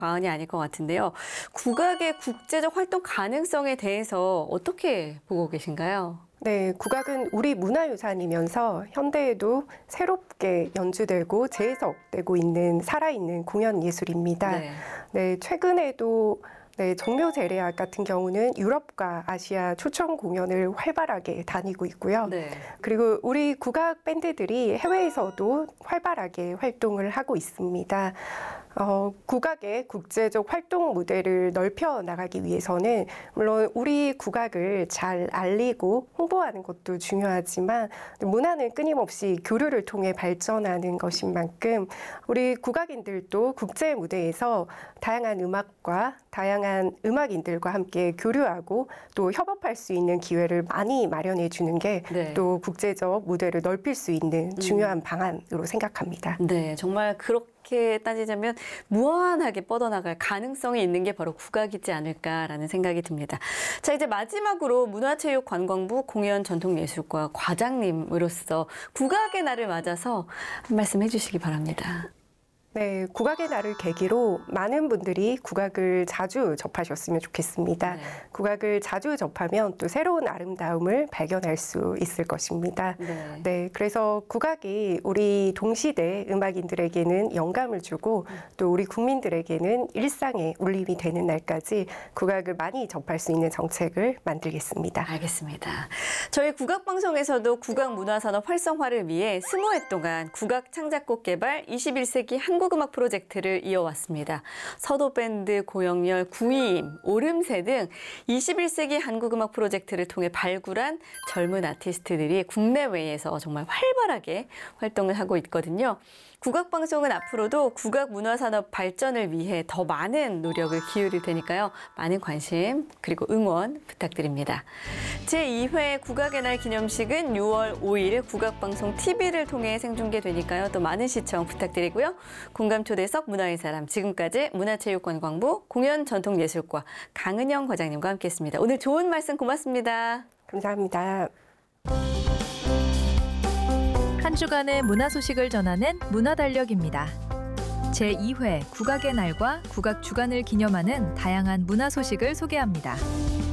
과언이 아닐 것 같은데요. 국악의 국제적 활동 가능성에 대해서 어떻게 보고 계신가요? 네, 국악은 우리 문화유산이면서 현대에도 새롭게 연주되고 재해석되고 있는 살아있는 공연 예술입니다. 네, 최근에도 정묘제례악 같은 경우는 유럽과 아시아 초청 공연을 활발하게 다니고 있고요. 그리고 우리 국악 밴드들이 해외에서도 활발하게 활동을 하고 있습니다. 국악의 국제적 활동 무대를 넓혀 나가기 위해서는 물론 우리 국악을 잘 알리고 홍보하는 것도 중요하지만 문화는 끊임없이 교류를 통해 발전하는 것인 만큼 우리 국악인들도 국제 무대에서 다양한 음악과 다양한 음악인들과 함께 교류하고 또 협업할 수 있는 기회를 많이 마련해 주는 게 또 국제적 무대를 넓힐 수 있는 중요한 방안으로 생각합니다. 네, 정말 그렇게 따지자면 무한하게 뻗어나갈 가능성이 있는 게 바로 국악이지 않을까라는 생각이 듭니다. 자, 이제 마지막으로 문화체육관광부 공연전통예술과 과장님으로서 국악의 날을 맞아서 한 말씀 해주시기 바랍니다. 네, 국악의 날을 계기로 많은 분들이 국악을 자주 접하셨으면 좋겠습니다. 국악을 자주 접하면 또 새로운 아름다움을 발견할 수 있을 것입니다. 네, 그래서 국악이 우리 동시대 음악인들에게는 영감을 주고 또 우리 국민들에게는 일상의 울림이 되는 날까지 국악을 많이 접할 수 있는 정책을 만들겠습니다. 알겠습니다. 저희 국악방송에서도 국악문화산업 활성화를 위해 20회 동안 국악 창작곡 개발 21세기 한국음악 프로젝트를 이어왔습니다. 서도밴드, 고영렬, 구이임, 오름세 등 21세기 한국음악 프로젝트를 통해 발굴한 젊은 아티스트들이 국내외에서 정말 활발하게 활동을 하고 있거든요. 국악방송은 앞으로도 국악문화산업 발전을 위해 더 많은 노력을 기울일 테니까요. 많은 관심 그리고 응원 부탁드립니다. 제2회 국악의 날 기념식은 6월 5일 국악방송 TV를 통해 생중계되니까요. 또 많은 시청 부탁드리고요. 공감초대석 문화의 사람, 지금까지 문화체육관광부 공연전통예술과 강은영 과장님과 함께했습니다. 오늘 좋은 말씀 고맙습니다. 감사합니다. 한 주간의 문화 소식을 전하는 문화달력입니다. 제2회 국악의 날과 국악 주간을 기념하는 다양한 문화 소식을 소개합니다.